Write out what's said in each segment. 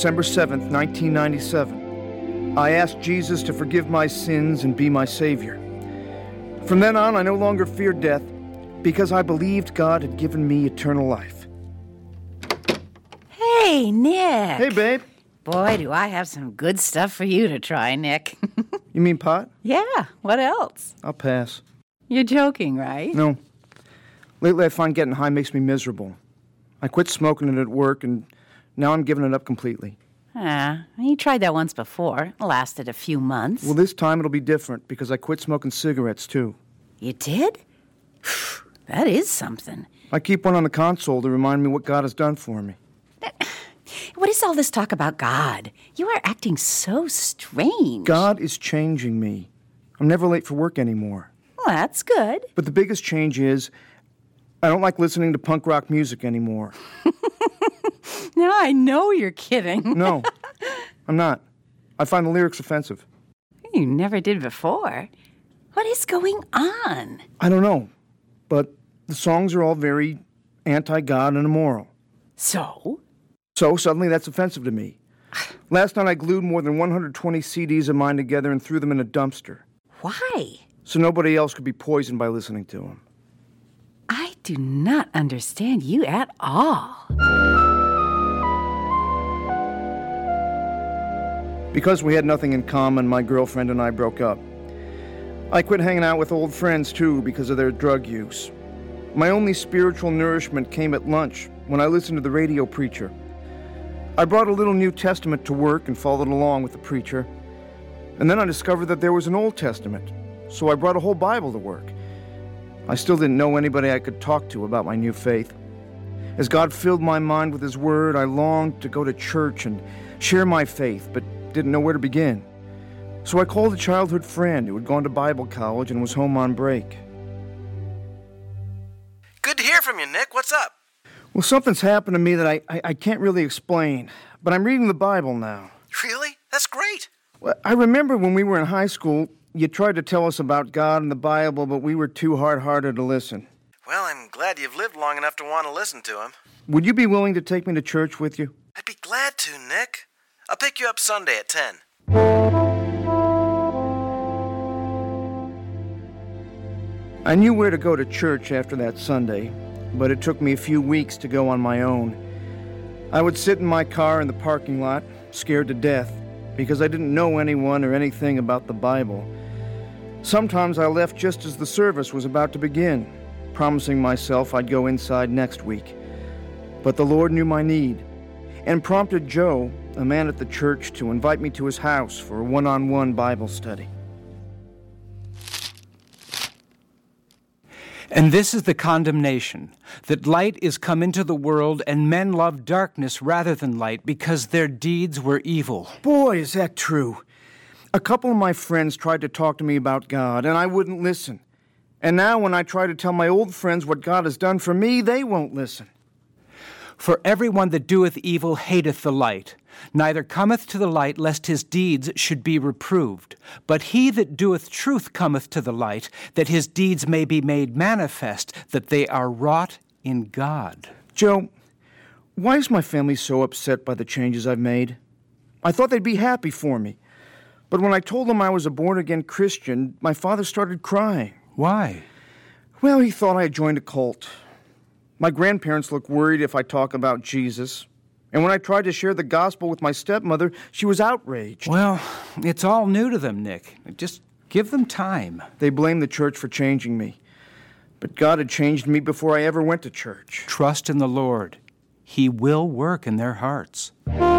December 7th, 1997. I asked Jesus to forgive my sins and be my Savior. From then on, I no longer feared death because I believed God had given me eternal life. Hey, Nick. Hey, babe. Boy, do I have some good stuff for you to try, Nick. You mean pot? Yeah, what else? I'll pass. You're joking, right? No. Lately, I find getting high makes me miserable. I quit smoking it at work, and now I'm giving it up completely. You tried that once before. It lasted a few months. Well, this time it'll be different because I quit smoking cigarettes, too. You did? That is something. I keep one on the console to remind me what God has done for me. What is all this talk about God? You are acting so strange. God is changing me. I'm never late for work anymore. Well, that's good. But the biggest change is I don't like listening to punk rock music anymore. Now I know you're kidding. No, I'm not. I find the lyrics offensive. You never did before. What is going on? I don't know, but the songs are all very anti-God and immoral. So Suddenly that's offensive to me. Last night I glued more than 120 CDs of mine together and threw them in a dumpster. Why? So nobody else could be poisoned by listening to them. I do not understand you at all. Because we had nothing in common, my girlfriend and I broke up. I quit hanging out with old friends, too, because of their drug use. My only spiritual nourishment came at lunch, when I listened to the radio preacher. I brought a little New Testament to work and followed along with the preacher. And then I discovered that there was an Old Testament, so I brought a whole Bible to work. I still didn't know anybody I could talk to about my new faith. As God filled my mind with His Word, I longed to go to church and share my faith, but didn't know where to begin. So I called a childhood friend who had gone to Bible college and was home on break. Good to hear from you, Nick. What's up? Well, something's happened to me that I can't really explain, but I'm reading the Bible now. Really? That's great. Well, I remember when we were in high school, you tried to tell us about God and the Bible, but we were too hard-hearted to listen. Well, I'm glad you've lived long enough to want to listen to him. Would you be willing to take me to church with you? I'd be glad to, Nick. I'll pick you up Sunday at 10. I knew where to go to church after that Sunday, but it took me a few weeks to go on my own. I would sit in my car in the parking lot, scared to death, because I didn't know anyone or anything about the Bible. Sometimes I left just as the service was about to begin, promising myself I'd go inside next week. But the Lord knew my need, and prompted Joe, a man at the church, to invite me to his house for a one-on-one Bible study. And this is the condemnation, that light is come into the world, and men love darkness rather than light, because their deeds were evil. Boy, is that true. A couple of my friends tried to talk to me about God, and I wouldn't listen. And now when I try to tell my old friends what God has done for me, they won't listen. For everyone that doeth evil hateth the light, neither cometh to the light, lest his deeds should be reproved. But he that doeth truth cometh to the light, that his deeds may be made manifest, that they are wrought in God. Joe, why is my family so upset by the changes I've made? I thought they'd be happy for me. But when I told them I was a born-again Christian, my father started crying. Why? Well, he thought I had joined a cult. My grandparents look worried if I talk about Jesus. And when I tried to share the gospel with my stepmother, she was outraged. Well, it's all new to them, Nick. Just give them time. They blame the church for changing me. But God had changed me before I ever went to church. Trust in the Lord. He will work in their hearts.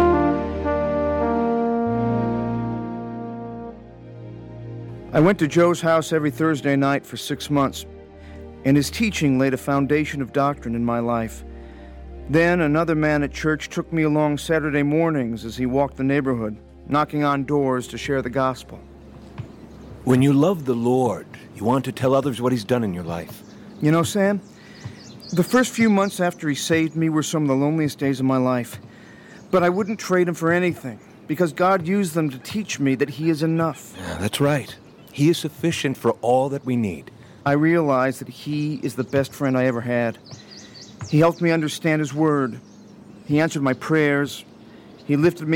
I went to Joe's house every Thursday night for 6 months, and his teaching laid a foundation of doctrine in my life. Then another man at church took me along Saturday mornings as he walked the neighborhood, knocking on doors to share the gospel. When you love the Lord, you want to tell others what He's done in your life. You know, Sam, the first few months after he saved me were some of the loneliest days of my life. But I wouldn't trade him for anything, because God used them to teach me that He is enough. Yeah, that's right. He is sufficient for all that we need. I realized that He is the best friend I ever had. He helped me understand His Word. He answered my prayers. He lifted me